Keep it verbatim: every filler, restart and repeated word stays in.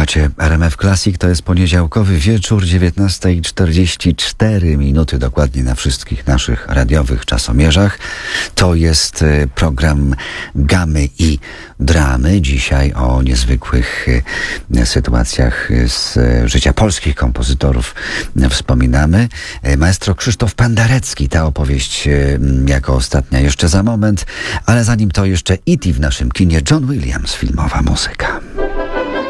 Słuchacie R M F Classic, to jest poniedziałkowy wieczór, dziewiętnasta i czterdzieści cztery minuty dokładnie na wszystkich naszych radiowych czasomierzach. To jest program Gamy i Dramy. Dzisiaj o niezwykłych sytuacjach z życia polskich kompozytorów wspominamy. Maestro Krzysztof Penderecki, ta opowieść jako ostatnia jeszcze za moment, ale zanim to jeszcze E T w naszym kinie, John Williams, filmowa muzyka.